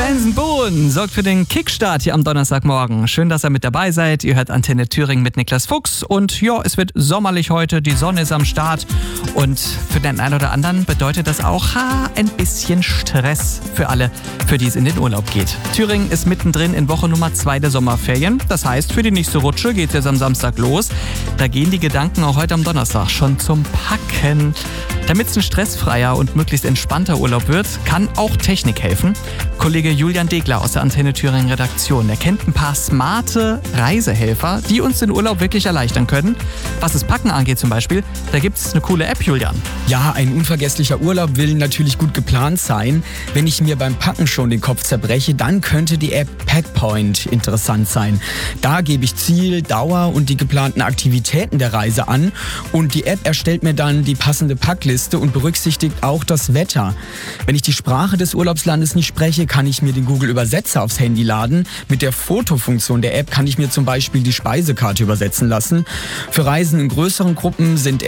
Sensenbohn sorgt für den Kickstart hier am Donnerstagmorgen. Schön, dass ihr mit dabei seid. Ihr hört Antenne Thüringen mit Niklas Fuchs. Und ja, es wird sommerlich heute. Die Sonne ist am Start. Und für den einen oder anderen bedeutet das auch ein bisschen Stress für alle, für die es in den Urlaub geht. Thüringen ist mittendrin in Woche Nummer 2 der Sommerferien. Das heißt, für die nächste Rutsche geht es jetzt am Samstag los. Da gehen die Gedanken auch heute am Donnerstag schon zum Packen. Damit es ein stressfreier und möglichst entspannter Urlaub wird, kann auch Technik helfen. Kollege Julian Degler aus der Antenne Thüringen Redaktion, der kennt ein paar smarte Reisehelfer, die uns den Urlaub wirklich erleichtern können. Was das Packen angeht zum Beispiel, da gibt es eine coole App, Julian. Ja, ein unvergesslicher Urlaub will natürlich gut geplant sein. Wenn ich mir beim Packen schon den Kopf zerbreche, dann könnte die App Packpoint interessant sein. Da gebe ich Ziel, Dauer und die geplanten Aktivitäten der Reise an und die App erstellt mir dann die passende Packliste und berücksichtigt auch das Wetter. Wenn ich die Sprache des Urlaubslandes nicht spreche, kann ich mir den Google-Übersetzer aufs Handy laden. Mit der Fotofunktion der App kann ich mir zum Beispiel die Speisekarte übersetzen lassen. Für Reisen in größeren Gruppen sind